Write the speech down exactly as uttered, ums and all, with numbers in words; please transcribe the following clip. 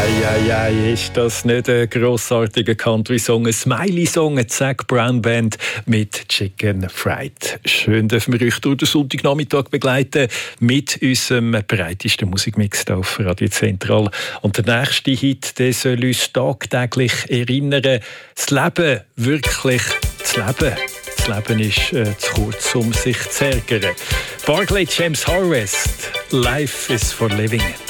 Eieiei, ist das nicht ein grossartiger Country-Song, ein Smiley-Song, eine Zac Brown Band mit Chicken Fried. Schön dürfen wir euch durch den Sonntagnachmittag begleiten mit unserem breitesten Musikmix hier auf Radio Zentral. Und der nächste Hit, der soll uns tagtäglich erinnern, das Leben wirklich zu leben. Das Leben ist äh, zu kurz, um sich zu ärgern. Barclay James Harvest, Life is for Living.